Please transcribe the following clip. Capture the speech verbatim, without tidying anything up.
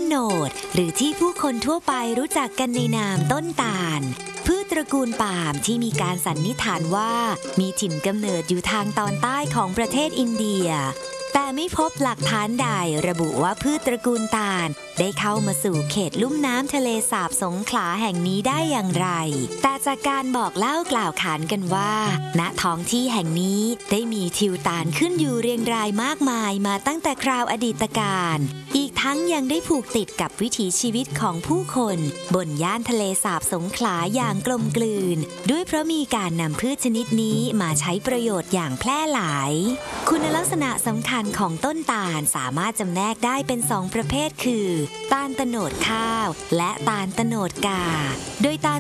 โหนดหรือที่ผู้คนทั่วไปรู้จักกันในนามต้นตาลพืชตระกูลปาล์มที่มีการสันนิษฐานว่ามีถิ่นกำเนิดอยู่ทางตอนใต้ของประเทศอินเดียแต่ไม่พบหลักฐานใดระบุว่าพืชตระกูลตาลได้เข้ามาสู่เขตลุ่มน้ำทะเลสาบสงขลาแห่งนี้ได้อย่างไรแต่จากการบอกเล่ากล่าวขานกันว่าณท้องที่แห่งนี้ได้มีทิวตาลขึ้นอยู่เรียงรายมากมายมาตั้งแต่คราวอดีตการอีกทั้งยังได้ผูกติดกับวิถีชีวิตของผู้คนบนย่านทะเลสาบสงขลาอย่างกลมกลืนด้วยเพราะมีการนำพืชชนิดนี้มาใช้ประโยชน์อย่างแพร่หลายคุณลักษณะสำคัญของต้นตาลสามารถจำแนกได้เป็นสองประเภทคือตาลโตนดข้าวและตาลโตนดกาโดยตาล